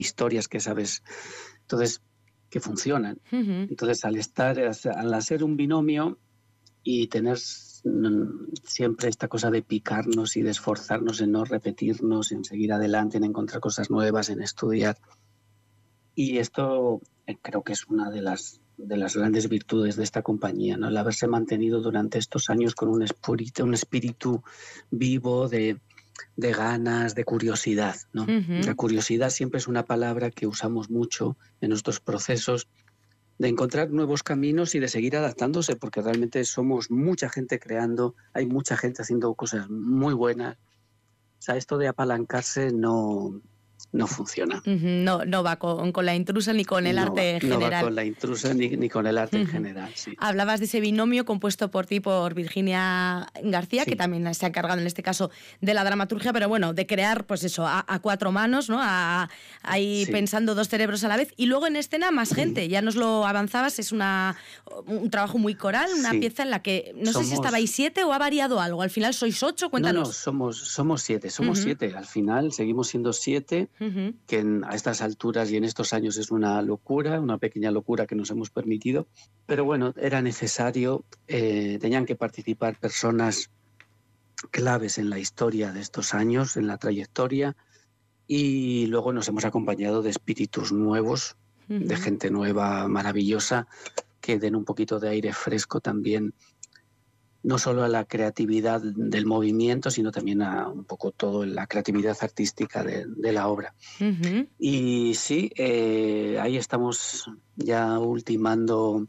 historias que sabes, entonces, que funcionan. Ujú. Entonces, al hacer un binomio y tener siempre esta cosa de picarnos y de esforzarnos en no repetirnos, en seguir adelante, en encontrar cosas nuevas, en estudiar. Y esto creo que es una de las grandes virtudes de esta compañía, ¿no? El haberse mantenido durante estos años con un espíritu vivo de ganas, de curiosidad, ¿no? La Ujú. curiosidad siempre es una palabra que usamos mucho en nuestros procesos de encontrar nuevos caminos y de seguir adaptándose, porque realmente somos mucha gente creando, hay mucha gente haciendo cosas muy buenas. O sea, esto de apalancarse no funciona. Ujú. No va con la intrusa ni con el arte en No va general. con la intrusa ni con el arte en Ujú. general, sí. Hablabas de ese binomio compuesto por ti, por Virginia García, que Sí, también se ha encargado en este caso de la dramaturgia, pero bueno, de crear, pues eso, a cuatro manos, ¿no? Ahí sí. pensando dos cerebros a la vez. Y luego en escena más gente, ya nos lo avanzabas, es un trabajo muy coral, una Sí. pieza en la que no sé si estabais 7 o ha variado algo. Al final sois 8, No, cuéntanos. somos 7, somos Ujú. 7. Al final seguimos siendo 7, Ujú. que a estas alturas y en estos años es una locura, una pequeña locura que nos hemos permitido. Pero bueno, era necesario, tenían que participar personas claves en la historia de estos años, en la trayectoria, y luego nos hemos acompañado de espíritus nuevos, de Ujú. gente nueva, maravillosa, que den un poquito de aire fresco también, no solo a la creatividad del movimiento, sino también a un poco toda la creatividad artística de la obra. Ujú. Y sí, ahí estamos ya ultimando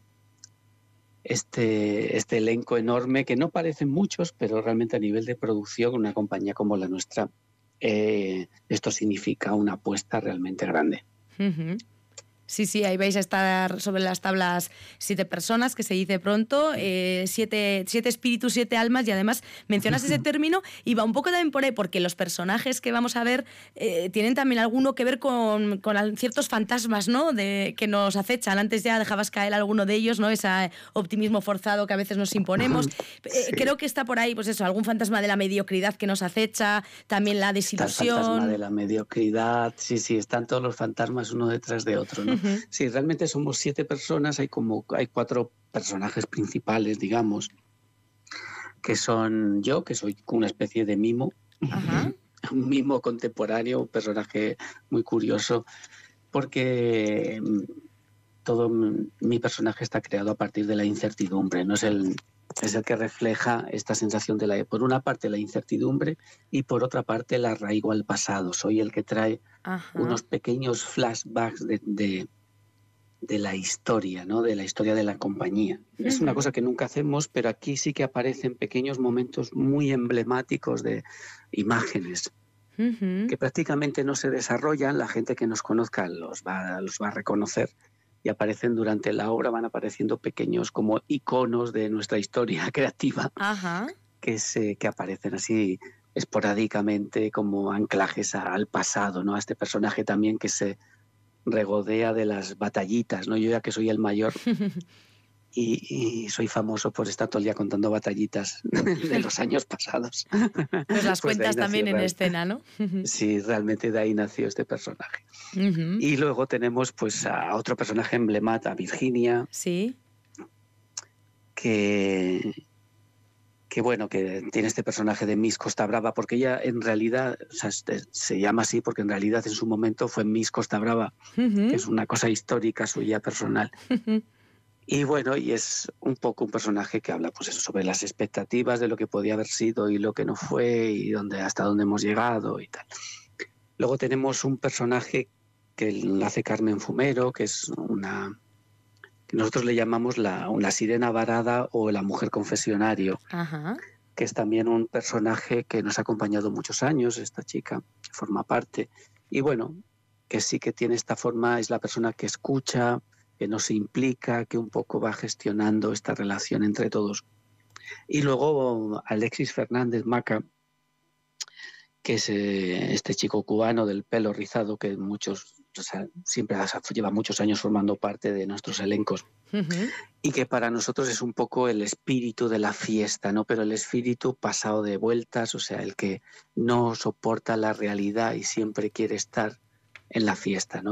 este elenco enorme, que no parecen muchos, pero realmente a nivel de producción, una compañía como la nuestra, esto significa una apuesta realmente grande. Ujú. Sí, ahí vais a estar sobre las tablas 7 personas, que se dice pronto, 7 espíritus, 7 almas, y además mencionas ese término y va un poco también por ahí, porque los personajes que vamos a ver tienen también alguno que ver con ciertos fantasmas, ¿no? Que nos acechan. Antes ya dejabas caer alguno de ellos, ¿no? Ese optimismo forzado que a veces nos imponemos. Sí. Creo que está por ahí, pues eso, algún fantasma de la mediocridad que nos acecha, también la Está el fantasma de desilusión. la mediocridad, sí, están todos los fantasmas uno detrás de otro, ¿no? Ujú. Sí, realmente somos 7 personas, hay 4 personajes principales, digamos, que son yo, que soy una especie de mimo, Ajá. un mimo contemporáneo, un personaje muy curioso, porque todo mi personaje está creado a partir de la incertidumbre, no es el que refleja esta sensación por una parte la incertidumbre y por otra parte el arraigo al pasado. Soy el que trae Ajá. unos pequeños flashbacks de la historia, ¿no? De la historia de la compañía. Es una Ujú. cosa que nunca hacemos, pero aquí sí que aparecen pequeños momentos muy emblemáticos de imágenes Ujú. que prácticamente no se desarrollan. La gente que nos conozca los va a reconocer, y aparecen durante la obra, van apareciendo pequeños como iconos de nuestra historia creativa Ajá. que aparecen así esporádicamente como anclajes al pasado, ¿no? A este personaje también que se regodea de las batallitas, ¿no? Yo, ya que soy el mayor y soy famoso por estar todo el día contando batallitas de los años pasados, Pues las pues de ahí cuentas nació también en escena, ¿no? sí, realmente de ahí nació este personaje. Ujú. Y luego tenemos pues a otro personaje emblemático, a Virginia, Sí. que bueno, que tiene este personaje de Miss Costa Brava, porque ella en realidad, o sea, se llama así porque en realidad en su momento fue Miss Costa Brava, que Ujú. es una cosa histórica suya personal. Ujú. Y bueno, y es un poco un personaje que habla pues eso, sobre las expectativas de lo que podía haber sido y lo que no fue y hasta dónde hemos llegado y tal. Luego tenemos un personaje que la hace Carmen Fumero, que es que nosotros le llamamos una sirena varada o la mujer confesionario, Ajá. que es también un personaje que nos ha acompañado muchos años, esta chica, que forma parte. Y bueno, que sí que tiene esta forma, es la persona que escucha, que no se implica, que un poco va gestionando esta relación entre todos. Y luego Alexis Fernández Maca, que es este chico cubano del pelo rizado que siempre lleva muchos años formando parte de nuestros elencos Ujú. y que para nosotros es un poco el espíritu de la fiesta, ¿no? Pero el espíritu pasado de vueltas, o sea, el que no soporta la realidad y siempre quiere estar en la fiesta, ¿no?